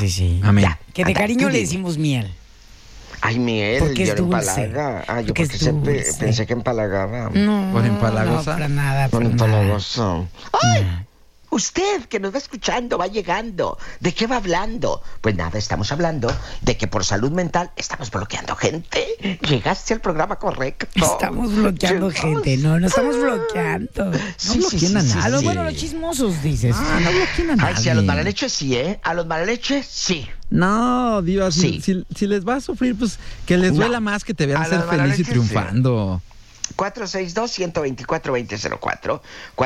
Sí. Amén. Ya. Que de Anda, cariño tú le dime. decimos miel. Ay, miel, Porque yo es le dulce. empalaga. Yo Porque porque es siempre dulce. pensé que empalagaba. No, ¿Por empalagosa? no, para nada, Con para nada. empalagoso. ¡Ay! Usted que nos va escuchando, va llegando. ¿De qué va hablando? Pues nada, estamos hablando de que por salud mental estamos bloqueando gente. Llegaste al programa correcto. Estamos bloqueando gente, no estamos bloqueando. Sí, No bloqueen a nadie. A los, Sí. bueno, los chismosos, dices. No bloqueen a nadie. Ay, sí, a los malaleches sí, ¿eh? A los malaleches sí. No, Diva, Sí. si les va a sufrir, pues que les duela más que te vean A ser las feliz y malaleches, triunfando. 462-124-2004.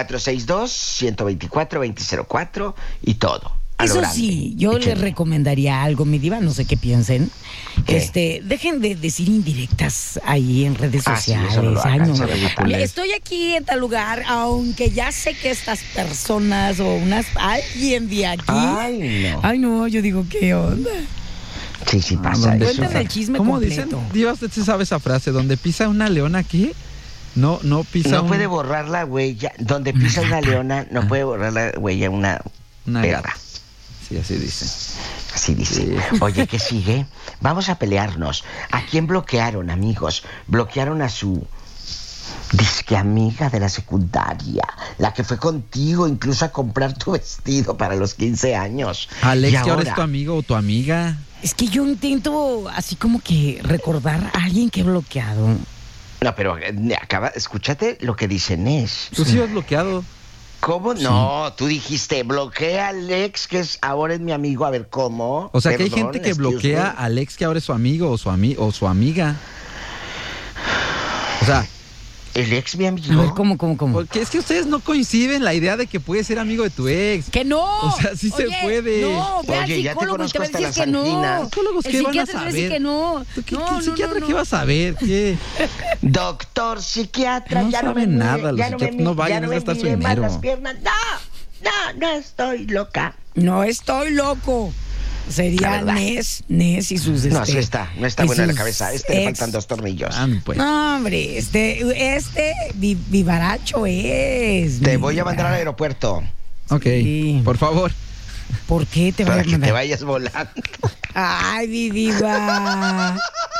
462-124-2004 y todo. A lo Eso grande. sí, yo les Échenle. recomendaría algo, mi diva, no sé qué piensen. ¿Qué? Dejen de decir indirectas ahí en redes Ah, sí, sociales. eso no lo Ay, hagan, no. se ridiculez. Estoy aquí en tal lugar, aunque ya sé que estas personas o alguien de aquí. Ay, no. No, yo digo, ¿qué onda? Sí, pasa donde eso. Cuéntame el chisme ¿Cómo completo. dicen? Diva, usted sí sabe esa frase, donde pisa una leona aquí, no pisa No puede borrar la huella. Donde pisa una leona, no puede borrar la huella una perra. gata. Sí, así dice. Así dice. Sí. Oye, ¿qué sigue? Vamos a pelearnos. ¿A quién bloquearon, amigos? Bloquearon a su disque amiga de la secundaria, la que fue contigo incluso a comprar tu vestido para los 15 años. Alex, Y que ahora es tu amigo o tu amiga. Es que yo intento así como que recordar a alguien que he bloqueado. No, pero escúchate lo que dice Nes. Tú sí has bloqueado. ¿Cómo? No, tú dijiste, bloquea al ex que ahora es mi amigo, a ver, ¿cómo? O sea, que hay Perdón, gente que excuse bloquea me. al ex que ahora es su amigo o su amiga. O sea, ¿El ex mi A ver, amigo? ¿cómo? porque es que ustedes no coinciden la idea de que puede ser amigo de tu ex. ¡Que no! O sea, sí se puede. No, ve al Oye, ya te psicólogo y te conozco va a hasta decir las que no. anginas. ¿Psicólogos El qué van a psiquiatra te va a decir saber? que no. ¿Qué No, psiquiatra no. qué va a saber? ¿Qué? Doctor, psiquiatra, No ya no saben me nada, mire, los ya no me psiquiatras no mire, vayan ya a no me gastar su mire mal dinero. las piernas. No estoy loca. No estoy loco. La Sería verdad. Nes y sus No, sí no está y buena la sus cabeza. Le ex. faltan 2 tornillos. Ah, pues. No, hombre, vivaracho es. Te mi voy a diva. mandar al aeropuerto Ok, Sí. por favor. ¿Por qué te voy para a que te mandar? vayas volando. Ay, mi diva.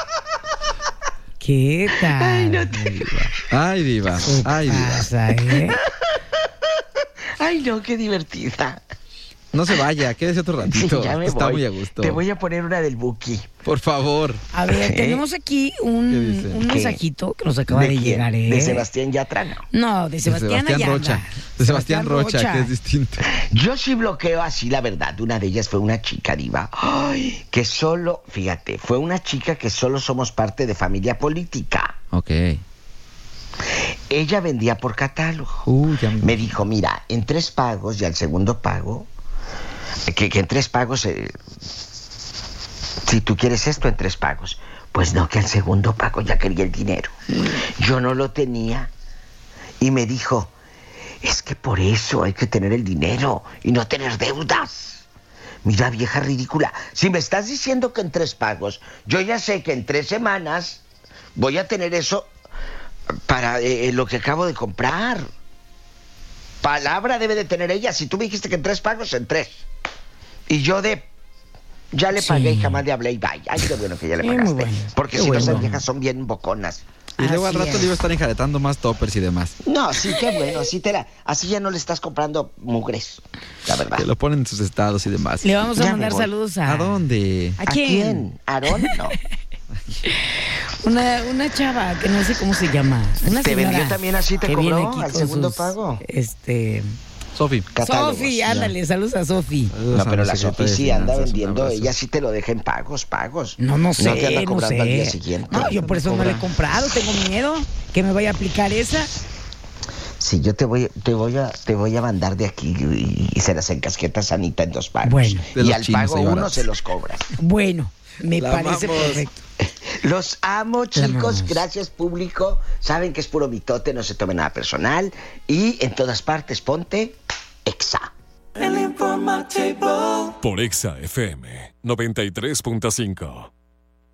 ¿Qué tal? Ay, no Ay, diva. Ay, diva. pasa, ¿eh? Ay, no, qué divertida. No se vaya, quédese otro ratito. Ya me Está voy. muy a gusto. Te voy a poner una del Buki. Por favor. A ver, ¿Qué? tenemos aquí ¿Qué dice? un ¿Qué? mensajito que nos acaba de quién? llegar, ¿eh? De Sebastián Yatra, no. No, de Sebastián Ayala. Rocha. De Sebastián Rocha, que es distinto. Yo sí bloqueo así, la verdad. Una de ellas fue una chica, diva. Ay, que solo, fíjate, fue una chica que solo somos parte de familia política. Ok. Ella vendía por catálogo. Ya Me dijo, mira, en 3 pagos y al segundo pago, que en 3 pagos, si tú quieres esto en 3 pagos. Pues no, que al segundo pago ya quería el dinero. Yo no lo tenía. Y me dijo, es que por eso hay que tener el dinero y no tener deudas. Mira, vieja ridícula, si me estás diciendo que en 3 pagos, yo ya sé que en 3 semanas voy a tener eso para lo que acabo de comprar. Palabra debe de tener ella. Si tú me dijiste que en 3 pagos, en 3. Y yo ya le pagué y jamás le hablé y bye. Ay, qué bueno que ya le Muy pagaste. bueno. Porque Qué si no, esas bueno. viejas son bien boconas. Y luego al Así rato es. le iba a estar enjaretando más toppers y demás. No, sí, qué bueno. Así ya no le estás comprando mugres. La verdad. Que lo ponen en sus estados y demás. Le vamos a Ya me mandar voy. saludos a... ¿A dónde? ¿A quién? ¿Aarón? No. Una chava que no sé cómo se llama. Una ¿Te señora vendió también así? ¿Te que cobró viene aquí al con segundo sus, pago? Sofi. Catálogos. Sofi, ándale, saludos a Sofi. No, pero la Sofi sí anda vendiendo. Ella Ella sí te lo deja en pagos. No sé, No te anda no cobrando al día sé. siguiente. No, yo por eso no le he comprado, tengo miedo que me vaya a aplicar esa. Sí, yo te voy a mandar de aquí y se las encasquetas a Anita en 2 pagos. Bueno. De Y los al chinos pago ahí 1 baratos. se los cobras. Bueno, me La parece amamos. perfecto. Los amo, La chicos. amamos. Gracias, público. Saben que es puro mitote, no se tome nada personal. Y en todas partes ponte Exa. Por Exa FM 93.5.